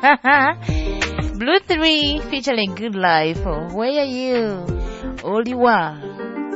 Blue 3 featuring Good Life. Where are you? All you are.